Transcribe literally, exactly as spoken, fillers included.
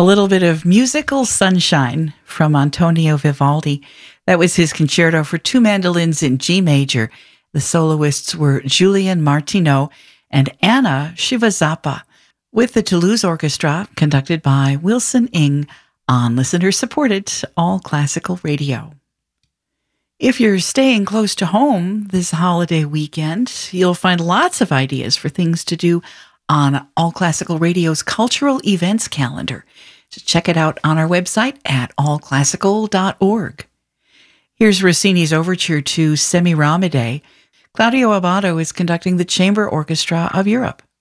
A little bit of musical sunshine from Antonio Vivaldi. That was his concerto for two mandolins in G major. The soloists were Julian Martineau and Anna Shivazapa, with the Toulouse Orchestra conducted by Wilson Ng on listener-supported All Classical Radio. If you're staying close to home this holiday weekend, you'll find lots of ideas for things to do on All Classical Radio's cultural events calendar. So check it out on our website at all classical dot org. Here's Rossini's overture to Semiramide. Claudio Abbado is conducting the Chamber Orchestra of Europe.